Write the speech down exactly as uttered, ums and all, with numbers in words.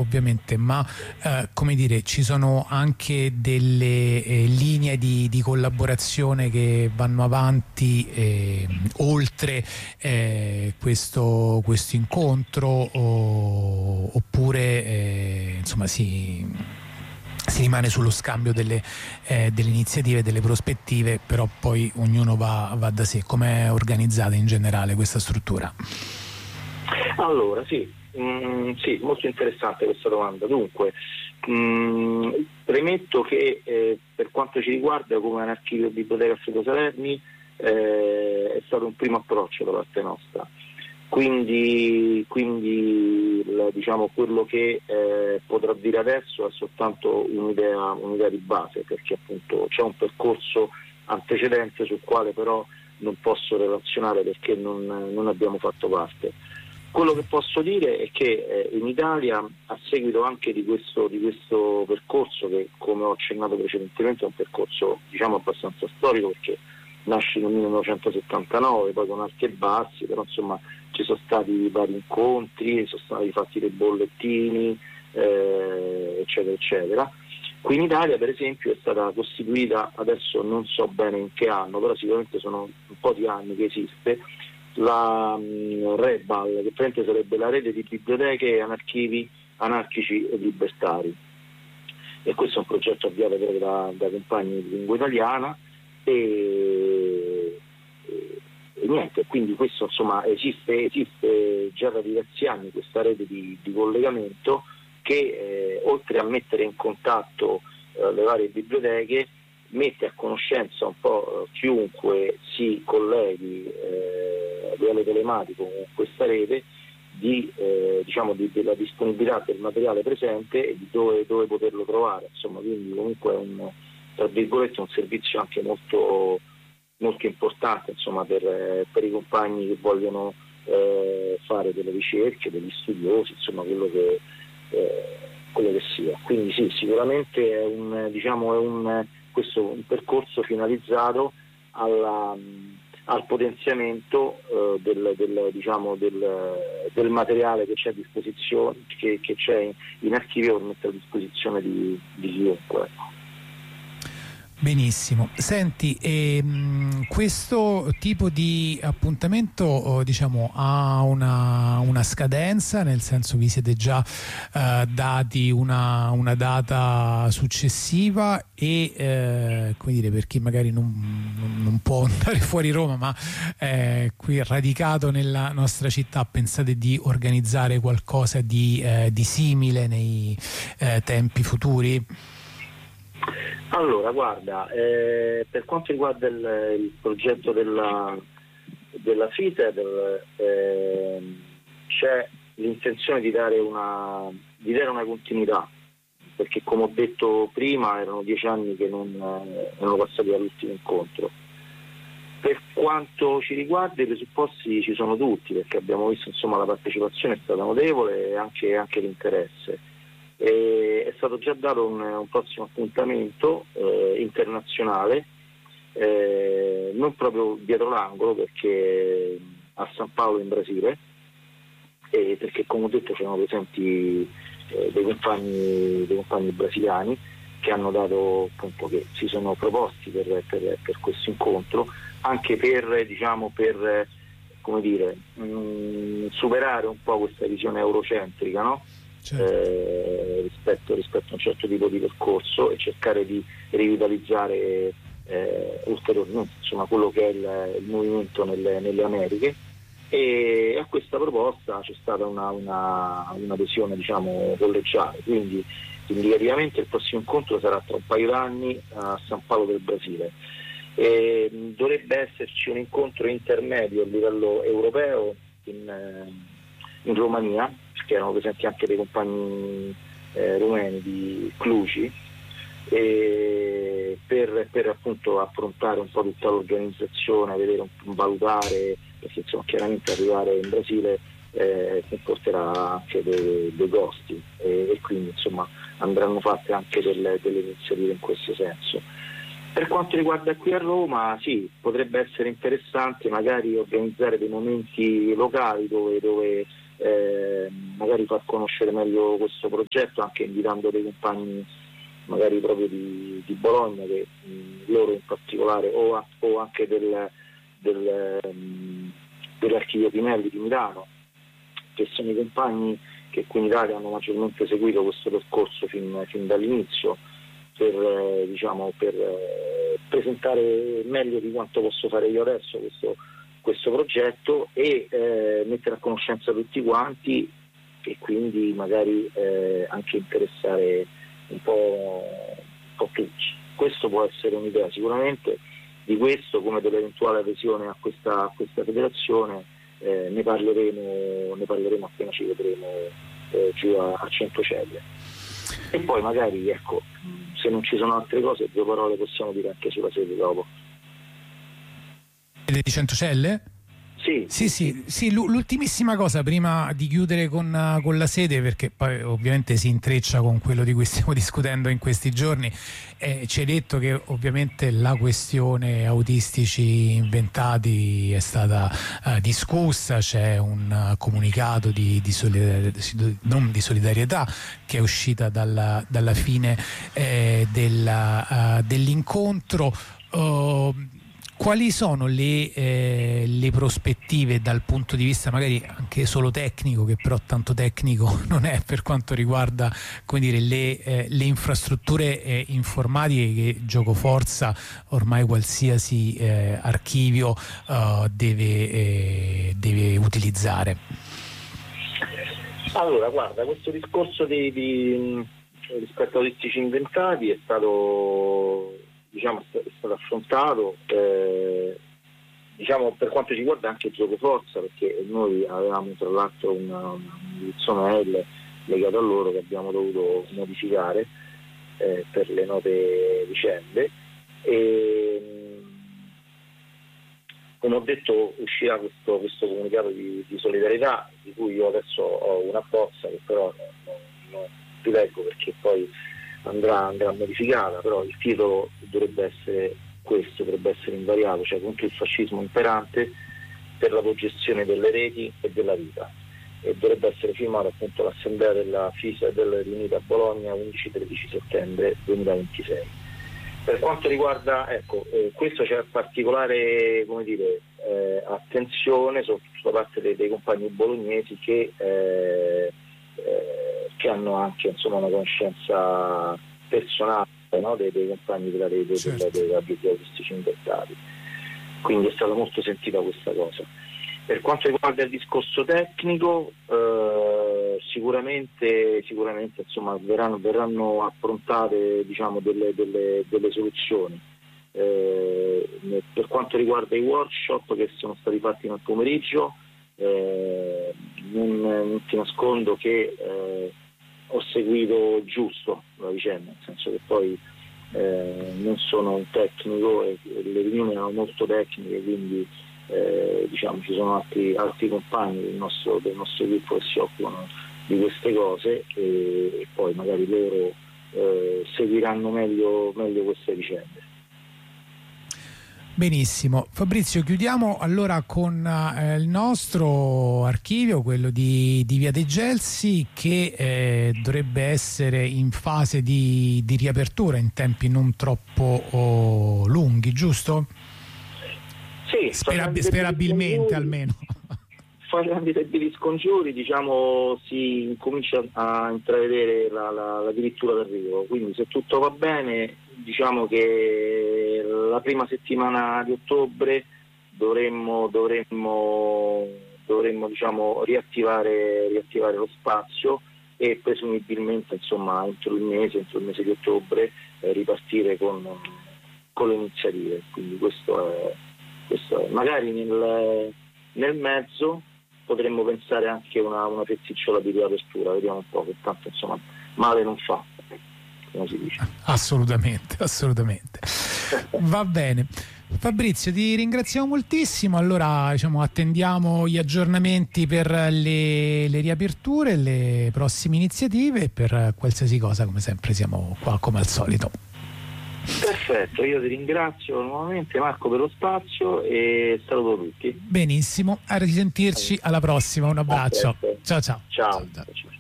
ovviamente, ma eh, come dire, ci sono anche delle eh, linee di, di collaborazione che vanno avanti eh, oltre eh, questo, questo incontro, o, oppure eh, insomma si, si rimane sullo scambio delle, eh, delle iniziative, delle prospettive, però poi ognuno va, va da sé. Com'è organizzata in generale questa struttura? Allora sì, mm, sì, molto interessante questa domanda. Dunque, mm, premetto che eh, per quanto ci riguarda, come Anarchivio Biblioteca Alfredo Salerni, eh, è stato un primo approccio da parte nostra. Quindi, quindi il, diciamo, quello che eh, potrò dire adesso è soltanto un'idea, un'idea di base, perché appunto c'è un percorso antecedente sul quale però non posso relazionare perché non, non abbiamo fatto parte. Quello che posso dire è che eh, in Italia, a seguito anche di questo, di questo percorso, che come ho accennato precedentemente è un percorso diciamo abbastanza storico, perché nasce nel millenovecentosettantanove, poi con alti e bassi, però insomma ci sono stati vari incontri, sono stati fatti dei bollettini, eh, eccetera eccetera. Qui in Italia per esempio è stata costituita, adesso non so bene in che anno, però sicuramente sono un po' di anni che esiste, la um, REBAL, che praticamente sarebbe la rete di biblioteche e archivi anarchici e libertari, e questo è un progetto avviato da, da compagni di lingua italiana e, e, e niente, quindi questo insomma esiste, esiste già da diversi anni questa rete di, di collegamento che eh, oltre a mettere in contatto eh, le varie biblioteche, mette a conoscenza un po' chiunque si colleghi eh, a livello telematico con questa rete di, eh, diciamo di, della disponibilità del materiale presente e di dove, dove poterlo trovare, insomma, quindi comunque è un, tra virgolette, un servizio anche molto, molto importante, insomma, per, per i compagni che vogliono eh, fare delle ricerche, degli studiosi, insomma quello che, eh, quello che sia. Quindi sì, sicuramente è un, diciamo, è un questo un percorso finalizzato alla, al potenziamento eh, del, del, diciamo, del, del materiale che c'è a disposizione, che, che c'è in, in archivio, per mettere a disposizione di, di chiunque. Benissimo. Senti, ehm, questo tipo di appuntamento oh, diciamo ha una, una scadenza, nel senso vi siete già eh, dati una, una data successiva e eh, come dire, per chi magari non, non, non può andare fuori Roma ma è qui radicato nella nostra città, pensate di organizzare qualcosa di, eh, di simile nei eh, tempi futuri? Allora, guarda, eh, per quanto riguarda il, il progetto della, della FITED, eh, c'è l'intenzione di dare una, di dare una continuità, perché come ho detto prima erano dieci anni che non eh, erano passati dall'ultimo incontro. Per quanto ci riguarda i presupposti ci sono tutti, perché abbiamo visto insomma la partecipazione è stata notevole e anche, anche l'interesse. E è stato già dato un, un prossimo appuntamento eh, internazionale, eh, non proprio dietro l'angolo, perché a San Paolo in Brasile, e perché come ho detto c'erano presenti eh, dei compagni dei compagni brasiliani che hanno dato appunto, che si sono proposti per, per, per questo incontro, anche per diciamo per come dire mh, superare un po' questa visione eurocentrica, no? Certo. Eh, rispetto, rispetto a un certo tipo di percorso, e cercare di rivitalizzare eh, ulteriormente insomma quello che è il, il movimento nelle, nelle Americhe, e a questa proposta c'è stata una, una, un'adesione diciamo collegiale, quindi indicativamente il prossimo incontro sarà tra un paio d'anni a San Paolo del Brasile. E dovrebbe esserci un incontro intermedio a livello europeo in, in Romania, perché erano presenti anche dei compagni eh, rumeni di Cluj, e per, per appunto affrontare un po' tutta l'organizzazione, vedere un, valutare, perché insomma chiaramente arrivare in Brasile eh, comporterà anche dei, dei costi e, e quindi insomma andranno fatte anche delle, delle iniziative in questo senso. Per quanto riguarda qui a Roma, sì, potrebbe essere interessante magari organizzare dei momenti locali dove, dove eh, magari far conoscere meglio questo progetto, anche invitando dei compagni magari proprio di, di Bologna, che mh, loro in particolare, o, a, o anche del, del, mh, dell'Archivio Pinelli di Milano, che sono i compagni che qui in Italia hanno maggiormente seguito questo percorso fin, fin dall'inizio, per, eh, diciamo, per eh, presentare meglio di quanto posso fare io adesso questo, questo progetto e eh, mettere a conoscenza tutti quanti, e quindi magari eh, anche interessare un po', un po' tutti. Questo può essere un'idea sicuramente. Di questo, come dell'eventuale adesione a questa, a questa federazione, eh, ne parleremo ne parleremo appena ci vedremo eh, giù a, a Centocelle. E poi magari, ecco, se non ci sono altre cose, due parole possiamo dire anche sulla sede dopo. Di Centocelle? Sì, sì, sì, sì, l'ultimissima cosa prima di chiudere con, con la sede, perché poi ovviamente si intreccia con quello di cui stiamo discutendo in questi giorni. Eh, ci hai detto che ovviamente la questione autistici inventati è stata eh, discussa, c'è un uh, comunicato di, di, solidarietà, non di solidarietà che è uscita dalla, dalla fine eh, della, uh, dell'incontro. Uh, Quali sono le, eh, le prospettive dal punto di vista magari anche solo tecnico, che però tanto tecnico non è, per quanto riguarda, come dire, le, eh, le infrastrutture eh, informatiche che Giocoforza, ormai qualsiasi eh, archivio eh, deve, eh, deve utilizzare? Allora, guarda, questo discorso di, di, rispetto agli autistici inventati è stato... diciamo è stato affrontato eh, diciamo per quanto ci riguarda anche Giocoforza, perché noi avevamo tra l'altro una, una indirizzo mail legato a loro che abbiamo dovuto modificare eh, per le note vicende, e come ho detto uscirà questo, questo comunicato di, di solidarietà, di cui io adesso ho una bozza che però non, non vi leggo perché poi Andrà, andrà modificata, però il titolo dovrebbe essere questo, dovrebbe essere invariato, cioè contro il fascismo imperante, per la gestione delle reti e della vita, e dovrebbe essere firmato appunto l'assemblea della FISA della riunita a Bologna undici tredici settembre duemilaventisei. Per quanto riguarda, ecco, eh, questo c'è particolare, come dire, eh, attenzione soprattutto da parte dei, dei compagni bolognesi che eh, eh, che hanno anche, insomma, una conoscenza personale, no, dei, dei compagni della rete, certo, degli autistici inventati. Quindi è stata molto sentita questa cosa. Per quanto riguarda il discorso tecnico, eh, sicuramente, sicuramente insomma, verranno, verranno approntate, diciamo, delle, delle, delle soluzioni. Eh, per quanto riguarda i workshop che sono stati fatti nel pomeriggio, eh, non, non ti nascondo che eh, ho seguito giusto la vicenda, nel senso che poi eh, non sono un tecnico e le riunioni erano molto tecniche, quindi eh, diciamo ci sono altri, altri compagni del nostro, del nostro gruppo che si occupano di queste cose, e, e poi magari loro eh, seguiranno meglio, meglio queste vicende. Benissimo, Fabrizio, chiudiamo allora con eh, il nostro archivio, quello di, di Via dei Gelsi, che eh, dovrebbe essere in fase di, di riapertura in tempi non troppo oh, lunghi, giusto? Sì, Sperab- sperabilmente almeno. Facendo degli scongiuri, diciamo, si comincia a intravedere la, la, la dirittura d'arrivo, quindi se tutto va bene, diciamo che la prima settimana di ottobre dovremmo, dovremmo, dovremmo diciamo, riattivare, riattivare lo spazio, e presumibilmente, insomma, entro il mese, entro il mese di ottobre eh, ripartire con, con le iniziative. Quindi questo è, questo è. Magari nel, nel mezzo potremmo pensare anche una, una pezzicciola di riapertura, vediamo un po', che tanto, insomma, male non fa, come si dice. Assolutamente, assolutamente. Va bene. Fabrizio, ti ringraziamo moltissimo. Allora, diciamo, attendiamo gli aggiornamenti per le, le riaperture, le prossime iniziative, e per qualsiasi cosa, come sempre, siamo qua come al solito. Perfetto, io ti ringrazio nuovamente Marco per lo spazio e saluto tutti. Benissimo, a risentirci alla prossima, un abbraccio. Ciao ciao. Ciao. Ciao, ciao.